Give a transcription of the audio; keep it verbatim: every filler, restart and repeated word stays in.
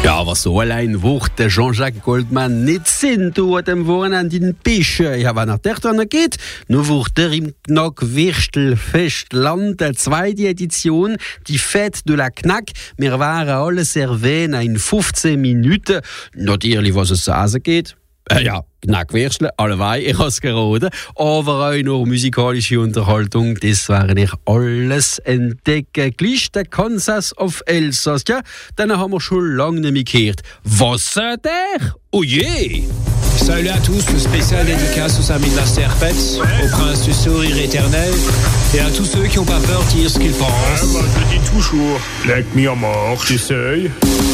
Ja, was so allein wurde Jean-Jacques Goldman nicht sind, du hat am Wochenende in den Pischen. Ja, wenn er dort dann geht, nur wurde er im Knack-Wirstelfestland, der zweite Edition, die Fête de la Knack. Wir waren alle servieren in fünfzehn Minuten. Natürlich, was es zu essen geht. Äh, ja, Knackwirstle, allebei, ich habe es geraten. Aber auch noch musikalische Unterhaltung, das wäre ich alles entdecken. Gleich der Kansas of Elsass, ja, den haben wir schon lange nicht mehr gehört. Was sagt der? Oh je! Salut à tous, spécial dédicace aux amis de la Serpette, au prince du sourire éternel et à tous ceux qui n'ont pas peur de dire ce qu'ils pensent. Ouais, bah, je dis toujours, leck mir am Arsch, tu sais.